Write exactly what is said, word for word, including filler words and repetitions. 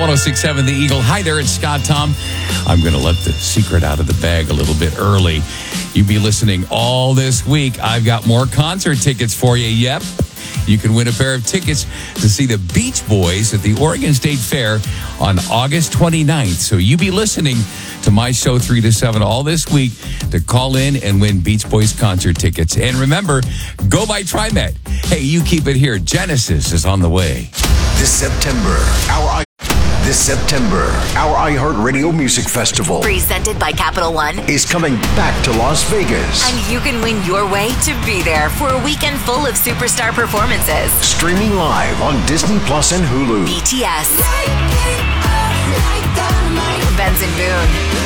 one oh six point seven The Eagle. Hi there, it's Scott Tom. I'm going to let the secret out of the bag a little bit early. You be listening all this week. I've got more concert tickets for you. Yep. You can win a pair of tickets to see the Beach Boys at the Oregon State Fair on August twenty-ninth. So you be listening to my show three to seven all this week to call in and win Beach Boys concert tickets. And remember, go by TriMet. Hey, you keep it here. Genesis is on the way. This September, our This September, our iHeartRadio Music Festival, presented by Capital One, is coming back to Las Vegas. And you can win your way to be there for a weekend full of superstar performances. Streaming live on Disney Plus and Hulu. B T S, Benson Boone,